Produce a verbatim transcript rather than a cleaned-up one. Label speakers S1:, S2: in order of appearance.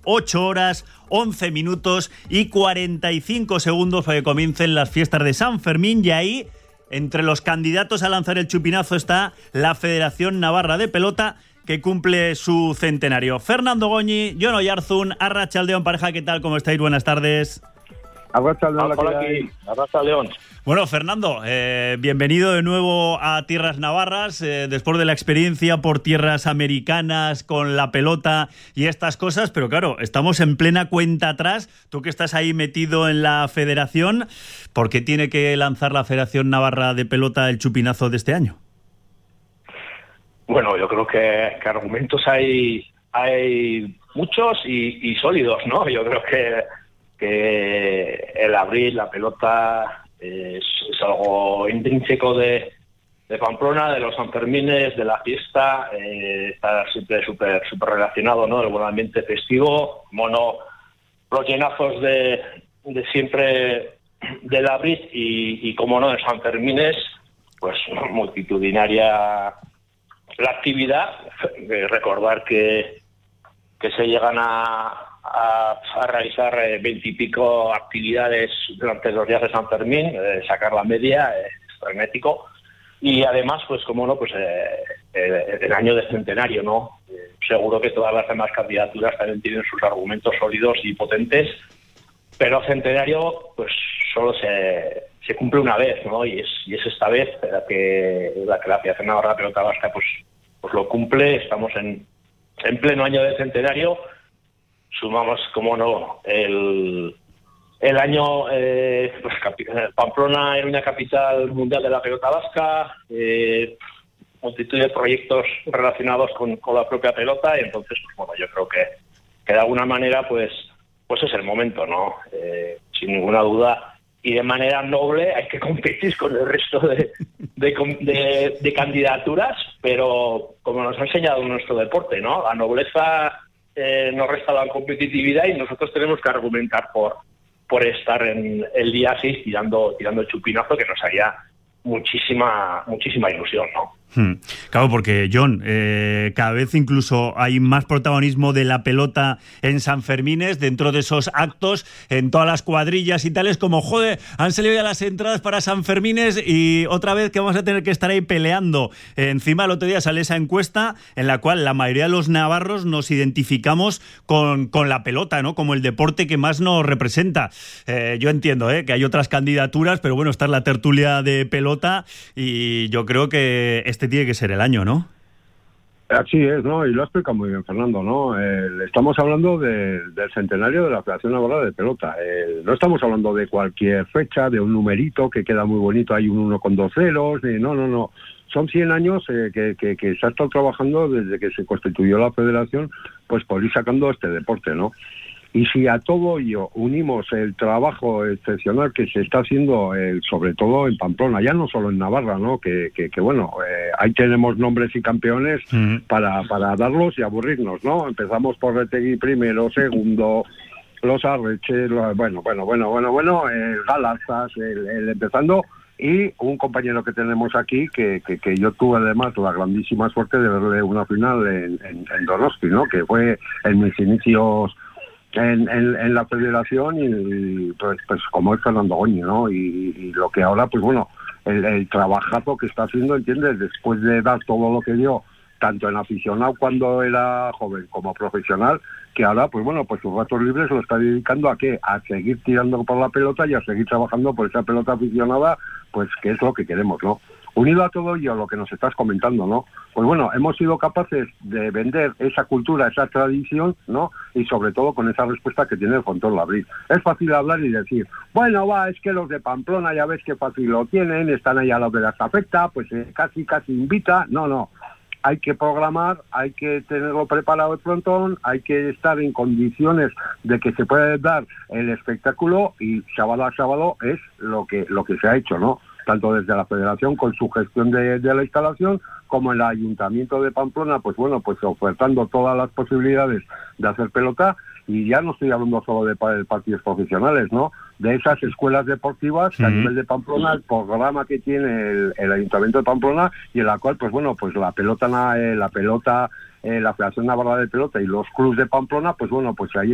S1: ocho horas, once minutos y cuarenta y cinco segundos para que comiencen las fiestas de San Fermín, y ahí, entre los candidatos a lanzar el chupinazo, está la Federación Navarra de Pelota, que cumple su centenario. Fernando Goñi, Jon Oyarzún, Arratsaldeon, pareja, ¿qué tal? ¿Cómo estáis? Buenas tardes.
S2: Arratsaldeon, hola, aquí. Arratsaldeon.
S1: Bueno, Fernando, eh, bienvenido de nuevo a tierras navarras, eh, después de la experiencia por tierras americanas con la pelota y estas cosas, pero claro, estamos en plena cuenta atrás. Tú que estás ahí metido en la federación, ¿por qué tiene que lanzar la Federación Navarra de Pelota el chupinazo de este año?
S2: Bueno, yo creo que, que argumentos hay hay muchos y, y sólidos, ¿no? Yo creo que, que el abrir la pelota es, es algo intrínseco de, de Pamplona, de los Sanfermines, de la fiesta, eh, está siempre súper súper relacionado, ¿no? El buen ambiente festivo, como no, los llenazos de, de siempre del abril y, y como no, de Sanfermines, pues multitudinaria la actividad. Eh, recordar que, que se llegan a, a, a realizar veintipico eh, actividades durante los días de San Fermín, eh, sacar la media, eh, es frenético. Y además, pues como no, pues eh, eh, el año de centenario, ¿no? Eh, seguro que todas las demás candidaturas también tienen sus argumentos sólidos y potentes, pero centenario, pues solo se... se cumple una vez, ¿no? Y es, y es esta vez la que la, que la Federación Navarra de Pelota Vasca pues, pues lo cumple. Estamos en, en pleno año de centenario. Sumamos, como no, el, el año eh, pues, capi, Pamplona era una capital mundial de la pelota vasca, eh, multitud de proyectos relacionados con, con la propia pelota, y entonces, pues bueno, yo creo que, que de alguna manera pues, pues es el momento, ¿no? Eh, sin ninguna duda. Y de manera noble hay que competir con el resto de, de, de, de candidaturas, pero como nos ha enseñado nuestro deporte, ¿no? La nobleza eh, nos resta la competitividad y nosotros tenemos que argumentar por, por estar en el día seis tirando, tirando el chupinazo, que nos haría muchísima, muchísima ilusión, ¿no?
S1: Hmm. Claro, porque, Jon, eh, cada vez incluso hay más protagonismo de la pelota en San Fermines, dentro de esos actos, en todas las cuadrillas y tales, como, joder, han salido ya las entradas para San Fermines y otra vez que vamos a tener que estar ahí peleando. Eh, encima, el otro día sale esa encuesta en la cual la mayoría de los navarros nos identificamos con, con la pelota, ¿no? Como el deporte que más nos representa. Eh, yo entiendo eh, que hay otras candidaturas, pero bueno, está en la tertulia de pelota y yo creo que este tiene que ser el año, ¿no?
S3: Así es, ¿no? Y lo ha explicado muy bien Fernando, ¿no? Eh, estamos hablando de, del centenario de la Federación Navarra de Pelota. Eh, no estamos hablando de cualquier fecha, de un numerito que queda muy bonito, hay un uno con dos ceros, eh, no, no, no. Son cien años eh, que, que, que se ha estado trabajando desde que se constituyó la Federación, pues por ir sacando este deporte, ¿no? Y si a todo ello unimos el trabajo excepcional que se está haciendo, eh, sobre todo en Pamplona, ya no solo en Navarra, ¿no? Que, que, que bueno, eh, ahí tenemos nombres y campeones uh-huh. para, para darlos y aburrirnos, ¿no? Empezamos por Retegui primero, segundo, los Arreches, los, bueno, bueno, bueno, bueno, bueno, el Galaxas, el, el empezando, y un compañero que tenemos aquí que, que, que yo tuve además la grandísima suerte de verle una final en, en, en Donosti, ¿no? Que fue en mis inicios En, en, en la federación y pues, pues como es Fernando Goñi, ¿no? Y, y lo que ahora, pues bueno, el, el trabajazo que está haciendo, ¿entiendes? Después de dar todo lo que dio, tanto en aficionado cuando era joven como profesional, que ahora, pues bueno, pues sus ratos libres lo está dedicando a ¿qué? A seguir tirando por la pelota y a seguir trabajando por esa pelota aficionada, pues que es lo que queremos, ¿no? Unido a todo ello, lo que nos estás comentando, ¿no? Pues bueno, hemos sido capaces de vender esa cultura, esa tradición, ¿no? Y sobre todo con esa respuesta que tiene el Fontón Labril. Es fácil hablar y decir, bueno, va, es que los de Pamplona ya ves que fácil lo tienen, están ahí a los de la estafeta, pues eh, casi, casi invita. No, no. Hay que programar, hay que tenerlo preparado el frontón, hay que estar en condiciones de que se pueda dar el espectáculo y sábado a sábado es lo que, lo que se ha hecho, ¿no? Tanto desde la Federación con su gestión de, de la instalación, como el Ayuntamiento de Pamplona, pues bueno, pues ofertando todas las posibilidades de hacer pelota, y ya no estoy hablando solo de, de partidos profesionales, ¿no? De esas escuelas deportivas que a nivel de Pamplona, el programa que tiene el, el Ayuntamiento de Pamplona, y en la cual, pues bueno, pues la pelota, eh, la pelota, eh, la Federación Navarra de Pelota y los clubes de Pamplona, pues bueno, pues ahí